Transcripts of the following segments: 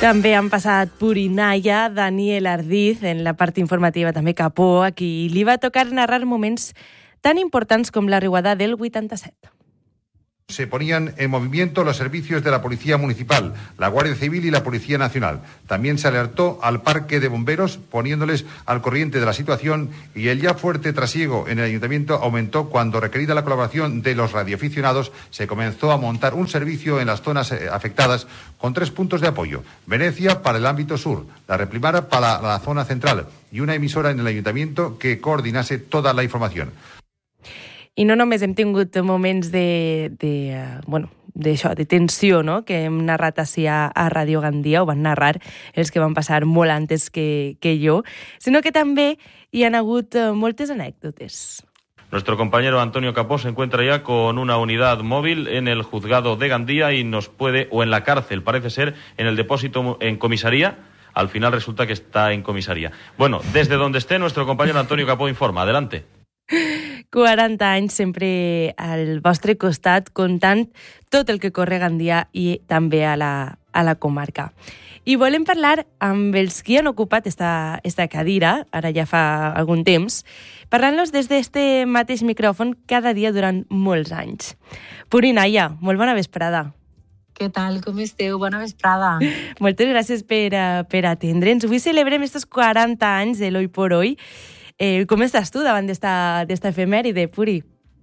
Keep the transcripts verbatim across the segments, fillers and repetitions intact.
També han passat Purinaya, Daniel Ardiz, en la part informativa també Capó, a qui li va tocar narrar moments tan importants com la riuada del vuitanta-set. Se ponían en movimiento los servicios de la Policía Municipal, la Guardia Civil y la Policía Nacional. También se alertó al Parque de Bomberos, poniéndoles al corriente de la situación, y el ya fuerte trasiego en el Ayuntamiento aumentó cuando, requerida la colaboración de los radioaficionados, se comenzó a montar un servicio en las zonas afectadas con tres puntos de apoyo. Venecia para el ámbito sur, la Replimara para la zona central y una emisora en el Ayuntamiento que coordinase toda la información. I no només hem tingut moments de, de, bueno, d'això, de tensió, no?, que hem narrat així a, a Ràdio Gandia, o van narrar els que van passar molt antes que, que jo, sinó que també hi han hagut moltes anècdotes. Nuestro compañero Antonio Capó se encuentra ya con una unidad móvil en el juzgado de Gandía y nos puede, o en la cárcel, parece ser, en el depósito en comisaría. Al final resulta que está en comisaría. Bueno, desde donde esté, nuestro compañero Antonio Capó informa. Adelante. quaranta anys sempre al vostre costat, contant tot el que corre a Gandia i també a la, a la comarca. I volem parlar amb els qui han ocupat esta, esta cadira, ara ja fa algun temps, parlant-los des d'este mateix micròfon cada dia durant molts anys. Purinaya, molt bona vesprada. Què tal, com esteu? Bona vesprada. Moltes gràcies per, uh, per atendre'ns. Avui celebrem estos quaranta anys de l'Hoy por Hoy. Eh, com estàs tu davant d'esta, d'esta efemèride, Puri?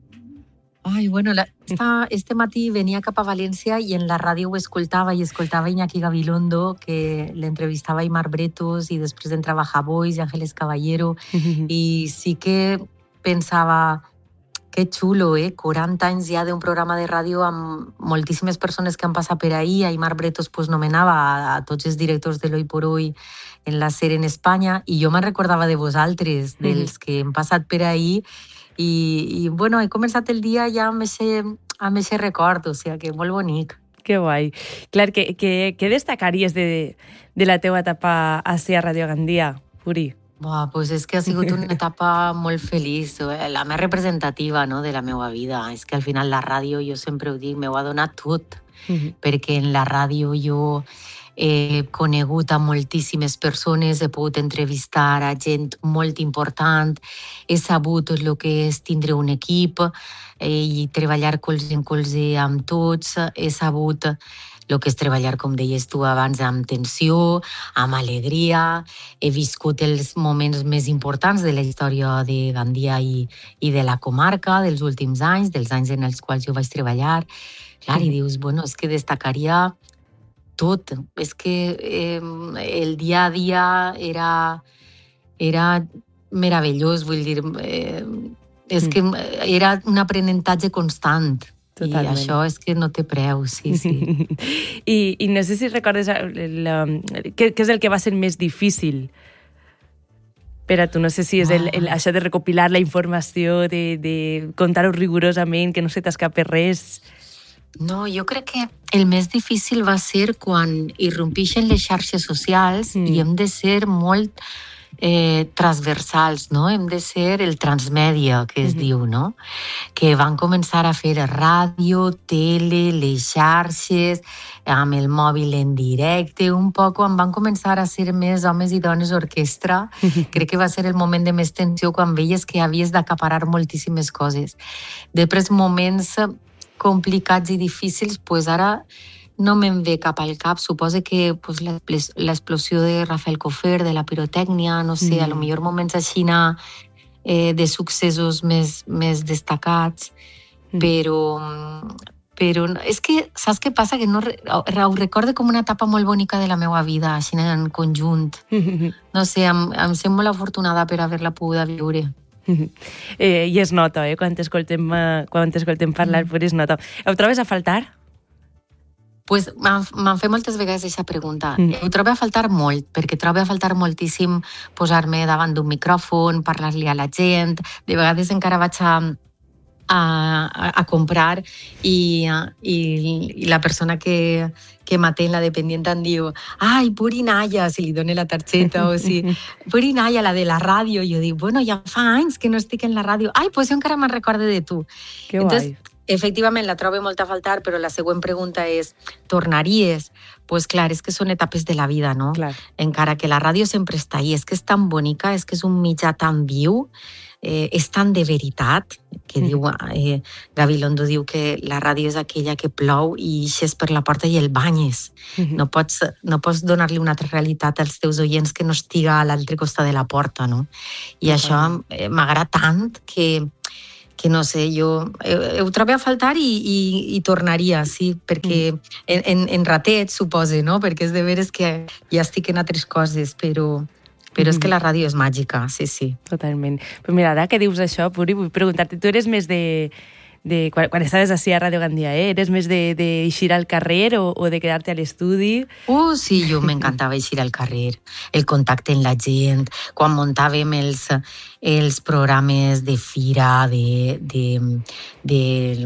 Ai, bueno, la, esta, este matí venia cap a València i en la ràdio ho escoltava i escoltava Iñaki Gabilondo, que l'entrevistava Aimar Bretos i després entrava Javois i Ángeles Caballero, uh-huh. I sí que pensava, que xulo, eh? quaranta anys ja d'un programa de ràdio amb moltíssimes persones que han passat per ahí. Aimar Bretos pues, nomenava a, a tots els directors de l'Hoy por Hoy en la SER en Espanya, i jo me'n recordava de vosaltres, dels que hem passat per ahí, i, i bueno, he començat el dia ja amb aquest record, o sigui que molt bonic. Que guai. Clar, que, que, que destacaries de, de la teua etapa a ser a Ràdio Gandia, Puri? Buah, pues és que ha sigut una etapa molt feliç, la més representativa, no, de la meva vida. És que al final la ràdio, jo sempre ho dic, m'ho ha donat tot, uh-huh. perquè en la ràdio jo he conegut a moltíssimes persones, he pogut entrevistar a gent molt important, he sabut el que és tindre un equip eh, i treballar colze en colze amb tots, he sabut el que és treballar, com deies tu abans, amb tensió, amb alegria, he viscut els moments més importants de la història de Gandia i, i de la comarca dels últims anys, dels anys en els quals jo vaig treballar. Clar, i dius, bueno, és que destacaria tot. És que eh, el dia a dia era, era meravellós, vull dir, eh, és que era un aprenentatge constant. Totalment. I això és que no té preu, sí, sí. I, i no sé si recordes la, què, què és el que va ser més difícil per a tu. No sé si és el, el, això de recopilar la informació, de, de contar-ho rigorosament, que no se t'escapi res. No, jo crec que el més difícil va ser quan irrompixen les xarxes socials mm. i hem de ser molt eh, transversals, no? Hem de ser el transmèdia, que es mm-hmm. diu, no? Que van començar a fer ràdio, tele, les xarxes, amb el mòbil en directe, un poc quan van començar a ser més homes i dones orquestra. Mm-hmm. Crec que va ser el moment de més tensió quan veies que havies d'acaparar moltíssimes coses. Després, moments complicats i difícils, pues ara no me'n ve cap al cap. Suposo que pues, l'explosió de Rafael Cofer, de la pirotècnia, no sé, mm. a lo millor moments així eh, de successos més, més destacats, mm. però, però és que, saps què passa? Que no, ho recordo com una etapa molt bonica de la meva vida, així en conjunt. Mm-hmm. No sé, em, em sent molt afortunada per haver-la pogut viure. Eh, I es nota, eh? Quan t'escoltem, eh, quan t'escoltem parlar, mm. es nota. Ho trobes a faltar? Pues m'han fet moltes vegades aquesta pregunta. Mm. Ho trobo a faltar molt, perquè trobo a faltar moltíssim posar-me davant d'un micròfon, parlar-li a la gent. De vegades encara vaig a, a, a comprar i, i, i la persona que, que m'atén, la dependent, em diu ai, Purinaya, si li dona la targeta, o si Purinaya, la de la ràdio. Jo dic, bueno, ja fa anys que no estic en la ràdio. Ai, pues jo encara me'n recordo de tu. Que guai. Entonces, efectivament la trobo molt a faltar, però la següent pregunta és, tornaries? Pues clar, és que són etapes de la vida, no? Clar. Encara que la ràdio sempre està ahí, és que és tan bonica, és que és un mitjà tan viu, eh, és tan de veritat, que mm. diu, eh, Gabilondo diu que la ràdio és aquella que plou i ixes per la porta i el banyes. Mm-hmm. No pots, no pots donar-li una altra realitat als teus oients que no estiga a l'altre costat de la porta, no? I mm-hmm. això eh, m'agrada tant que que no sé, jo ho trobo a faltar i, i, i tornaria, sí, perquè mm. en, en, en ratet, supose, no? Perquè és de veres que ja estic en altres coses, però, però mm. és que la ràdio és màgica, sí, sí. Totalment. Però mira, ara que dius això, Puri, vull preguntar-te, tu eres més de... de quan, quan estaves així a Ràdio Gandia, eh? Eres més d'eixir al carrer o, o de quedar-te a l'estudi? Oh, sí, jo m'encantava eixir al carrer, el contacte amb la gent, quan muntàvem els, els programes de fira, de, de, de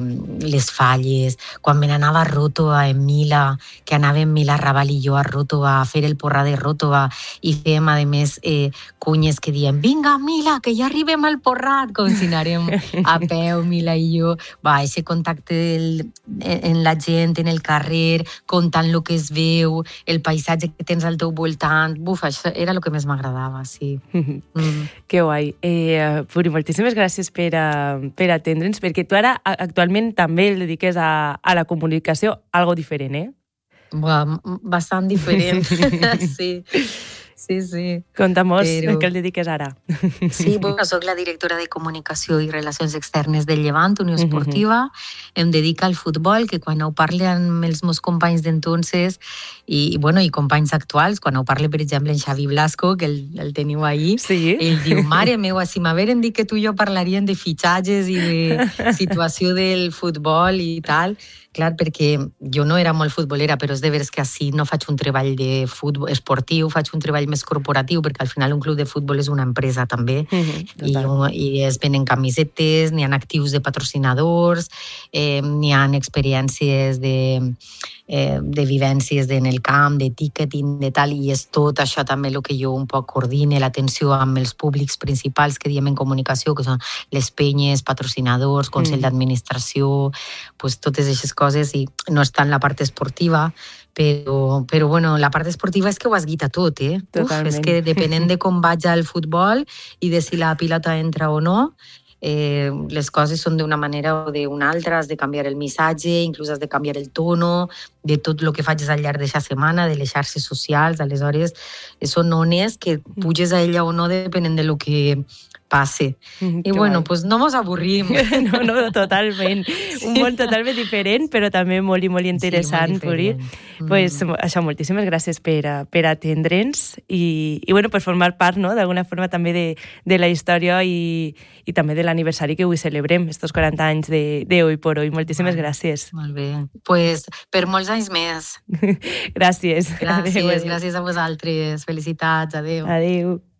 les falles, quan me n'anava a Ròtova, en Mila, que anàvem Mila Raval i jo a Ròtova a fer el porrà de Ròtova i fèiem, a més, eh, cunyes que diem, vinga, Mila, que ja arribem al porrat, com si anàrem a peu, Mila i jo. Va, aquest contacte del, en la gent, en el carrer, contant el que es veu, el paisatge que tens al teu voltant. Buf, això era el que més m'agradava, sí. Mm. Que guai. Eh, Puri, moltíssimes gràcies per, a, per atendre'ns, perquè tu ara actualment també el dediques a, a la comunicació, algo diferent, eh? Buah, bastant diferent, sí. Sí, sí. Conta-mos, Però... què el dediques ara? Sí, bueno, soc la directora de Comunicació i Relacions Externes del Llevant, Unió Esportiva. Uh-huh. Em dedica al futbol, que quan ho parle amb els meus companys d'entonces i, bueno, i companys actuals, quan ho parle, per exemple, en Xavi Blasco, que el, el teniu ahí, sí. Ell diu, mare meua, si m'haveren dit que tu i jo parlaríem de fitxatges i de situació del futbol i tal... Clar, perquè jo no era molt futbolera, però és de veres que així no faig un treball de futbol esportiu, faig un treball més corporatiu, perquè al final un club de futbol és una empresa també, mm-hmm, i, i es venen camisetes, n'hi ha actius de patrocinadors, eh, n'hi ha experiències de, eh, de vivències en el camp, de ticketing, de tal, i és tot això també el que jo un poc coordine, l'atenció amb els públics principals que diem en comunicació, que són les penyes, patrocinadors, Consell mm. d'Administració, pues, totes aquestes coses coses i no està en la part esportiva, però, però bueno, la part esportiva és que ho has guita tot, eh? Uf, és que depenent de com vaig al futbol i de si la pilota entra o no, eh, les coses són d'una manera o d'una altra, has de canviar el missatge, inclús has de canviar el tono, de tot el que faig al llarg d'aquesta setmana, de les xarxes socials, aleshores són ones que puges a ella o no depenent de lo que passe. Mm, I bueno, doncs pues no mos avorrim. No, no, totalment. Sí. Un món totalment diferent, però també molt i molt interessant, sí, Puri. Mm. Pues, això, moltíssimes gràcies per, per atendre'ns i, i bueno, per formar part, no?, d'alguna forma també de, de la història i, i també de l'aniversari que avui celebrem, estos quaranta anys de, de Hoy por Hoy. Moltíssimes vale. Gràcies. Molt bé. Pues per molts anys més. Gràcies. Gràcies, adeu, adeu. Gràcies a vosaltres. Felicitats. Adéu. Adéu.